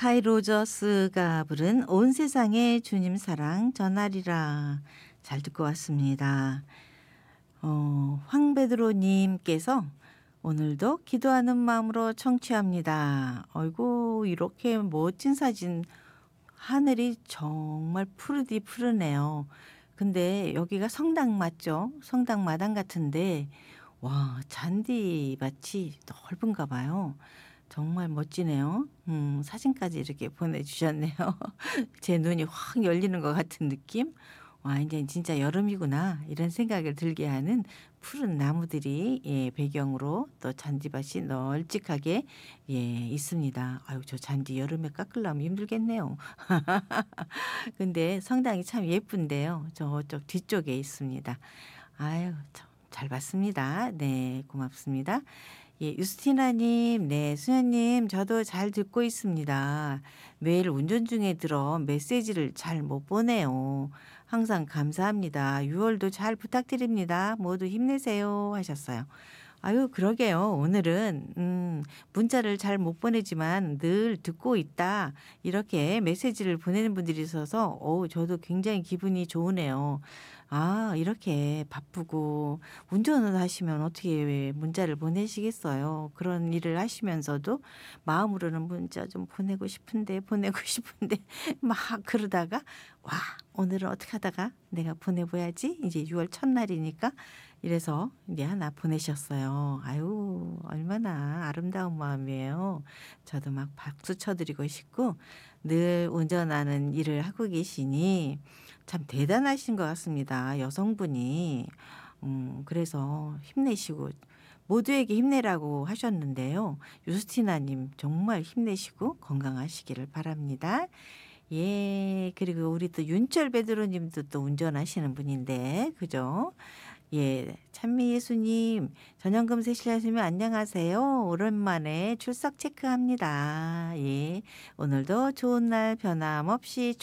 카이 로저스가 부른 온 세상에 주님 사랑 전하리라. 잘 듣고 왔습니다. 황 베드로님께서 오늘도 기도하는 마음으로 청취합니다. 아이고 이렇게 멋진 사진, 하늘이 정말 푸르디 푸르네요. 근데 여기가 성당 맞죠? 성당 마당 같은데 와, 잔디밭이 넓은가 봐요. 정말 멋지네요. 사진까지 이렇게 보내주셨네요. 제 눈이 확 열리는 것 같은 느낌? 와, 이제 진짜 여름이구나 이런 생각을 들게 하는 푸른 나무들이 배경으로 또 잔디밭이 널찍하게 있습니다. 아유, 저 잔디 여름에 깎으려면 힘들겠네요. 근데 성당이 참 예쁜데요. 저쪽 뒤쪽에 있습니다. 아유, 참 잘 봤습니다. 네, 고맙습니다. 유스티나님, 네, 수현님, 저도 잘 듣고 있습니다. 매일 운전 중에 들어 메시지를 잘 못 보내요. 항상 감사합니다. 6월도 잘 부탁드립니다. 모두 힘내세요. 하셨어요. 아유, 그러게요. 오늘은 문자를 잘 못 보내지만 늘 듣고 있다. 이렇게 메시지를 보내는 분들이 있어서 저도 굉장히 기분이 좋으네요. 아, 이렇게 바쁘고 운전을 하시면 어떻게 문자를 보내시겠어요. 그런 일을 하시면서도 마음으로는 문자 좀 보내고 싶은데 막 그러다가 와, 오늘은 어떻게 하다가 내가 보내봐야지. 이제 6월 첫날이니까 이래서 이제 하나 보내셨어요. 아유, 얼마나 아름다운 마음이에요. 저도 막 박수 쳐드리고 싶고 늘 운전하는 일을 하고 계시니 참 대단하신 것 같습니다. 여성분이. 그래서 힘내시고 모두에게 힘내라고 하셨는데요. 유스티나님 정말 힘내시고 건강하시기를 바랍니다. 예, 그리고 우리 또 윤철 베드로님도 또 운전하시는 분인데, 그죠? 예, 찬미 예수님, 전현금 세실하시면 안녕하세요. 오랜만에 출석 체크합니다. 예, 오늘도 좋은 날 변함없이